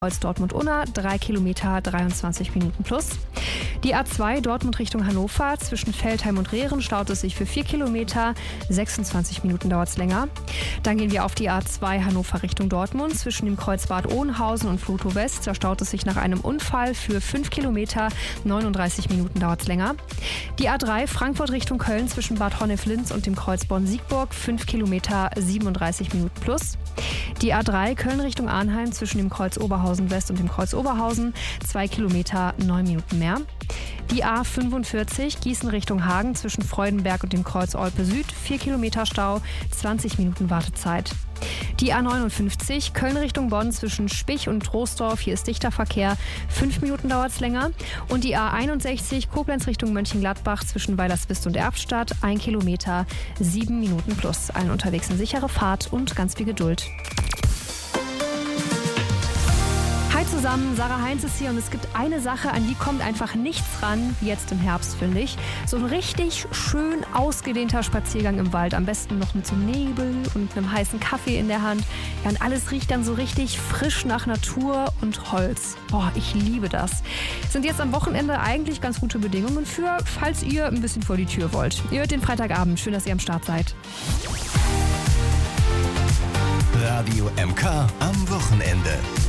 Kreuz Dortmund-Unna, 3 Kilometer, 23 Minuten plus. Die A2 Dortmund Richtung Hannover, zwischen Veltheim und Rehren staut es sich für 4 Kilometer, 26 Minuten dauert es länger. Dann gehen wir auf die A2 Hannover Richtung Dortmund, zwischen dem Kreuz Bad Oeynhausen und Flotow West, da staut es sich nach einem Unfall für 5 Kilometer, 39 Minuten dauert es länger. Die A3 Frankfurt Richtung Köln, zwischen Bad Honnef-Linz und dem Kreuz Bonn-Siegburg, 5 Kilometer, 37 Minuten plus. Die A3 Köln Richtung Arnheim, zwischen dem Kreuz Oberhausen West und dem Kreuz Oberhausen, 2 Kilometer, 9 Minuten mehr. Die A45 Gießen Richtung Hagen, zwischen Freudenberg und dem Kreuz Olpe Süd, 4 Kilometer Stau, 20 Minuten Wartezeit. Die A59 Köln Richtung Bonn, zwischen Spich und Troisdorf, hier ist dichter Verkehr, 5 Minuten dauert es länger. Und die A61 Koblenz Richtung Mönchengladbach, zwischen Weilerswist und Erftstadt, 1 Kilometer, 7 Minuten plus. Allen unterwegs eine sichere Fahrt und ganz viel Geduld. Hi zusammen, Sarah Heinz ist hier und es gibt eine Sache, an die kommt einfach nichts ran, wie jetzt im Herbst, finde ich. So ein richtig schön ausgedehnter Spaziergang im Wald, am besten noch mit so Nebel und einem heißen Kaffee in der Hand. Ja, und alles riecht dann so richtig frisch nach Natur und Holz. Boah, ich liebe das. Sind jetzt am Wochenende eigentlich ganz gute Bedingungen für, falls ihr ein bisschen vor die Tür wollt. Ihr hört den Freitagabend, schön, dass ihr am Start seid. Radio MK am Wochenende.